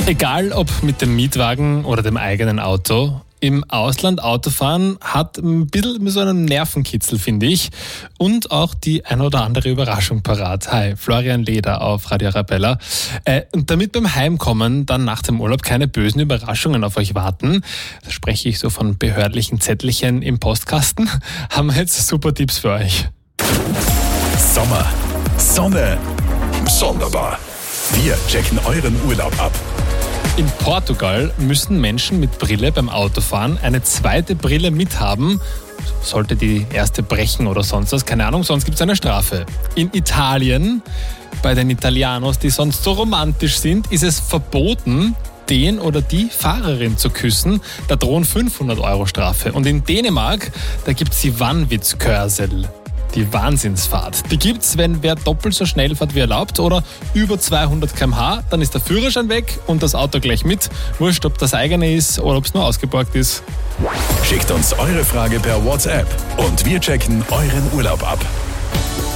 Egal ob mit dem Mietwagen oder dem eigenen Auto, im Ausland Autofahren hat ein bisschen so einen Nervenkitzel, finde ich. Und auch die ein oder andere Überraschung parat. Hi, Florian Leder auf Radio Arabella. Und damit beim Heimkommen dann nach dem Urlaub keine bösen Überraschungen auf euch warten, da spreche ich so von behördlichen Zettelchen im Postkasten, haben wir jetzt super Tipps für euch. Sommer, Sonne, sonderbar. Wir checken euren Urlaub ab. In Portugal müssen Menschen mit Brille beim Autofahren eine zweite Brille mithaben. Sollte die erste brechen oder sonst was, keine Ahnung, sonst gibt es eine Strafe. In Italien, bei den Italianos, die sonst so romantisch sind, ist es verboten, den oder die Fahrerin zu küssen. Da drohen 500 € Strafe. Und in Dänemark, da gibt es die Vanvidskørsel. Die Wahnsinnsfahrt. Die gibt's, wenn wer doppelt so schnell fährt wie erlaubt oder über 200 km/h, dann ist der Führerschein weg und das Auto gleich mit. Wurscht, ob das eigene ist oder ob es nur ausgeborgt ist. Schickt uns eure Frage per WhatsApp und wir checken euren Urlaub ab.